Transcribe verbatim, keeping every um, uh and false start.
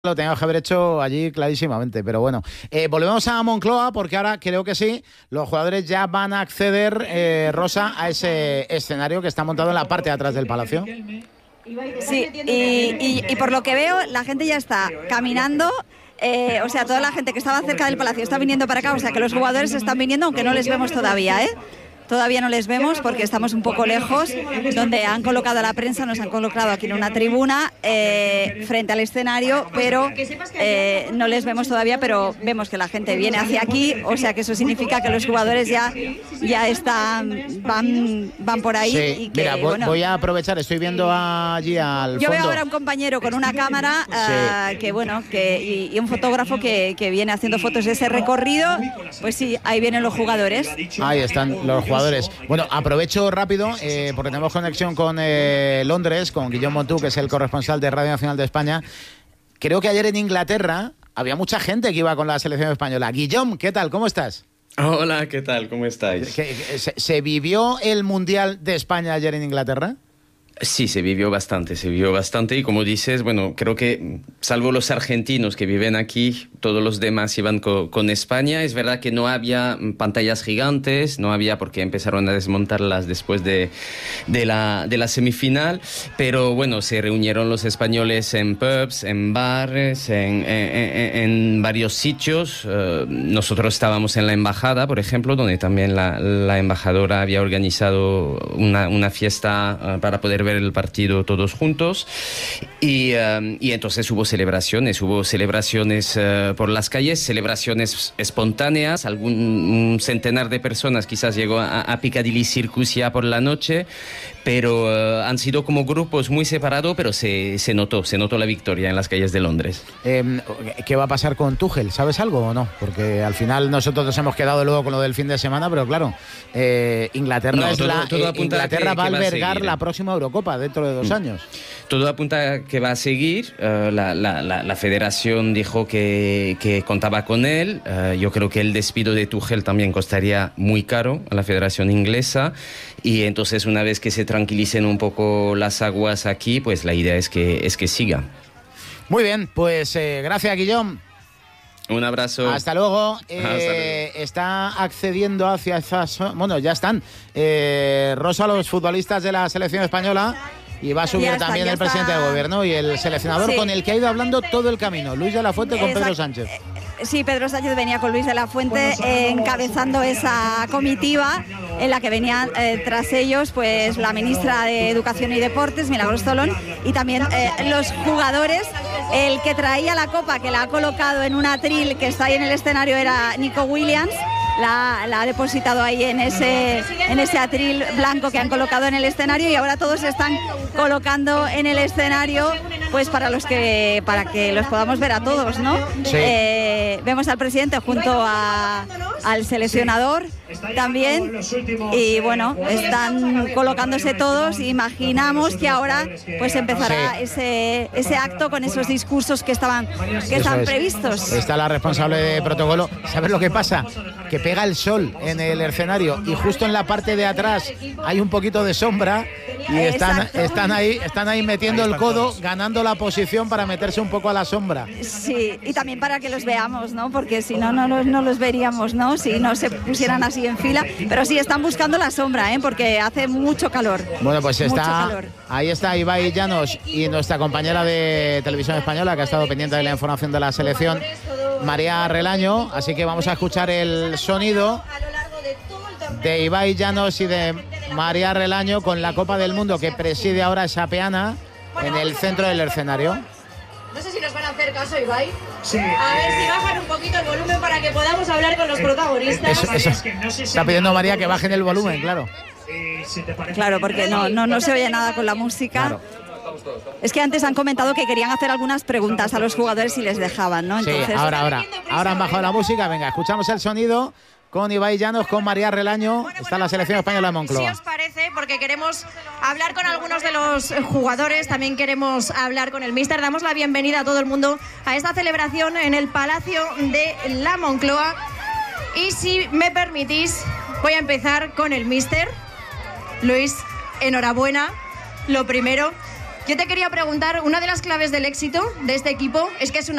Lo teníamos que haber hecho allí clarísimamente, pero bueno. Eh, volvemos a Moncloa porque ahora creo que sí, los jugadores ya van a acceder, eh, Rosa, a ese escenario que está montado en la parte de atrás del Palacio. Sí, y, y, y por lo que veo, la gente ya está caminando. Eh, o sea, toda la gente que estaba cerca del Palacio está viniendo para acá, o sea que los jugadores están viniendo, aunque no les vemos todavía, ¿eh? Todavía no les vemos porque estamos un poco lejos, donde han colocado a la prensa, nos han colocado aquí en una tribuna eh, frente al escenario, pero eh, no les vemos todavía, pero vemos que la gente viene hacia aquí, o sea que eso significa que los jugadores ya, ya están, van, van por ahí. Sí, y que, mira, voy, bueno, voy a aprovechar, estoy viendo allí al yo fondo. veo ahora un compañero con una cámara uh, sí. que bueno, que, y, y un fotógrafo que, que viene haciendo fotos de ese recorrido, pues sí, ahí vienen los jugadores. Ahí están los jugadores. Bueno, aprovecho rápido eh, porque tenemos conexión con eh, Londres, con Guillaume Montú, que es el corresponsal de Radio Nacional de España. Creo que ayer en Inglaterra había mucha gente que iba con la selección española. Guillaume, ¿qué tal? ¿Cómo estás? Hola, ¿qué tal? ¿Cómo estáis? ¿Se, se, ¿Se vivió el Mundial de España ayer en Inglaterra? Sí, se vivió bastante, se vivió bastante y como dices, bueno, creo que salvo los argentinos que viven aquí, todos los demás iban co con España. Es verdad que no había pantallas gigantes, no había porque empezaron a desmontarlas después de, de, la, de la semifinal, pero bueno, se reunieron los españoles en pubs, en bares, en, en, en, en varios sitios. Uh, nosotros estábamos en la embajada, por ejemplo, donde también la, la embajadora había organizado una, una fiesta uh, para poder ver el partido todos juntos y, um, y entonces hubo celebraciones, hubo celebraciones uh, por las calles, celebraciones espontáneas, algún un centenar de personas quizás llegó a, a Piccadilly Circus ya por la noche, pero uh, han sido como grupos muy separados, pero se, se notó, se notó la victoria en las calles de Londres. Eh, ¿Qué va a pasar con Tuchel? ¿Sabes algo o no? Porque al final nosotros nos hemos quedado luego con lo del fin de semana, pero claro, eh, Inglaterra, no, es todo, la, todo eh, Inglaterra que, va a albergar va a la próxima Eurocopa dentro de dos mm. años. Todo apunta a que va a seguir. Uh, la, la, la, la federación dijo que, que contaba con él. Uh, yo creo que el despido de Tuchel también costaría muy caro a la federación inglesa. Y entonces, una vez que se tranquilicen un poco las aguas aquí, pues la idea es que, es que siga. Muy bien, pues eh, gracias, Guillaume. Un abrazo. Hasta luego. Eh, Hasta luego. Está accediendo hacia esas... Bueno, ya están. Eh, Rosa, los futbolistas de la selección española. Y va a subir está, también el está... presidente del gobierno y el seleccionador sí. con el que ha ido hablando todo el camino. Luis de la Fuente con Exacto. Pedro Sánchez. Sí, Pedro Sánchez venía con Luis de la Fuente eh, encabezando esa comitiva en la que venían eh, tras ellos pues la ministra de Educación y Deportes, Milagros Tolón, y también eh, los jugadores. El que traía la copa, que la ha colocado en un atril que está ahí en el escenario, era Nico Williams. La, la ha depositado ahí en ese, en ese atril blanco que han colocado en el escenario y ahora todos se están colocando en el escenario pues para los que para que los podamos ver a todos, ¿no? Sí. Eh, vemos al presidente junto a, al seleccionador también y bueno, están colocándose todos. Imaginamos que ahora pues empezará sí. ese, ese acto con esos discursos que estaban que estaban es. previstos. Está la responsable de protocolo. ¿Sabes lo que pasa? Que pega el sol en el escenario y justo en la parte de atrás hay un poquito de sombra y están, están ahí están ahí metiendo el codo, ganando la posición para meterse un poco a la sombra. Sí, y también para que los veamos, ¿no? Porque si no, no, no, no los veríamos, ¿no? Si no se pusieran así en fila. Pero sí, están buscando la sombra, ¿eh? Porque hace mucho calor. Bueno, pues está ahí está Ibai Llanos y nuestra compañera de Televisión Española que ha estado pendiente de la información de la selección, María Relaño, así que vamos a escuchar el sonido de Ibai Llanos y de María Relaño con la Copa del Mundo que preside ahora esa peana en el centro del escenario. No sé si nos van a hacer caso, Ibai. Sí. A ver si bajan un poquito el volumen para que podamos hablar con los protagonistas. Eso, eso. Está pidiendo María que bajen el volumen, claro. Claro, porque no, no, no se oye nada con la música. Claro. Es que antes han comentado que querían hacer algunas preguntas a los jugadores si les dejaban, ¿no? Entonces... Sí, ahora, ahora. Ahora han bajado la música. Venga, escuchamos el sonido con Ibai Llanos, con María Relaño. Bueno, está la selección española de Moncloa. Si os parece, porque queremos hablar con algunos de los jugadores, también queremos hablar con el míster. Damos la bienvenida a todo el mundo a esta celebración en el Palacio de la Moncloa. Y si me permitís, voy a empezar con el míster. Luis, enhorabuena. Lo primero, Yo te quería preguntar, una de las claves del éxito de este equipo es que es una